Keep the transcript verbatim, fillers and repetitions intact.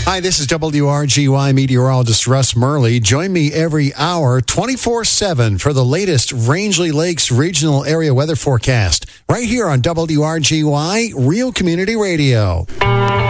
Hi, this is W R G Y meteorologist Russ Murley. Join me every hour, twenty-four seven, for the latest Rangeley Lakes regional area weather forecast, right here on W R G Y Real Community Radio.